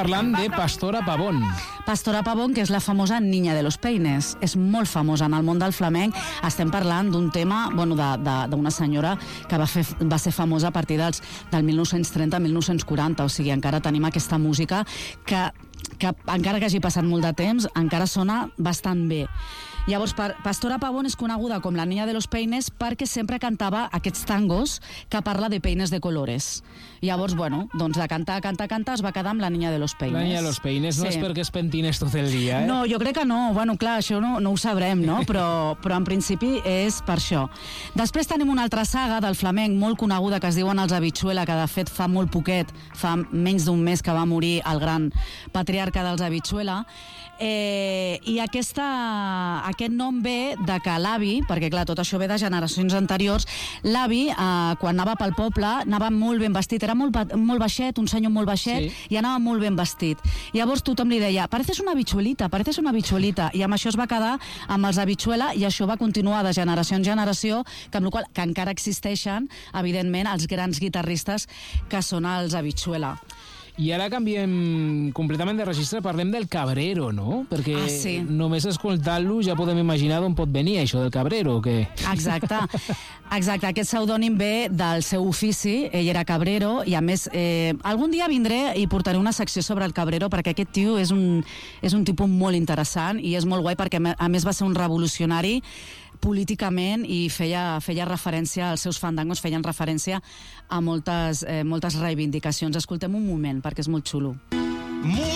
parlant de Pastora Pavón. Pastora Pavón, que és la famosa Niña de los Peines. És molt famosa en el món del flamenc. Estem parlant d'un tema, d'una senyora que va ser famosa a partir del 1930-1940, o sigui, encara tenim aquesta música que encara que hagi passat molt de temps, encara sona bastant bé. Llavors, Pastora Pavón és coneguda com la Niña de los Peines perquè sempre cantava aquests tangos que parla de peines de colores. Llavors, doncs de cantar es va quedar amb la Niña de los Peines. La Niña de los Peines, no és perquè es pentines tot el dia, eh? No, jo crec que no. Bueno, clar, això no ho sabrem, no? Però en principi és per això. Després tenim una altra saga del flamenc molt coneguda que es diuen Els Habichuela, que de fet fa molt poquet, fa menys d'un mes que va morir el gran patriarca dels Habichuela. I aquest nom ve de que l'avi, perquè clar, tot això ve de generacions anteriors, l'avi, quan anava pel poble, anava molt ben vestit, era molt baixet, un senyor molt baixet, sí. I anava molt ben vestit. Llavors tothom li deia, pareces una habichuelita, i amb això es va quedar amb els Habichuela, i això va continuar de generació en generació, que amb la qual que encara existeixen, evidentment, els grans guitarristes que són els Habichuela. I ara canviem completament de registre, parlem del cabrero, no? Perquè sí. Només escoltant-lo ja podem imaginar d'on pot venir això del cabrero, o què? Exacte. Aquest pseudònim ve del seu ofici, ell era cabrero, i a més, algun dia vindré i portaré una secció sobre el cabrero, perquè aquest tio és un tipus molt interessant i és molt guai perquè a més va ser un revolucionari políticament i feia referència, els seus fandangos feien referència a moltes reivindicacions. Escoltem un moment, perquè és molt xulo.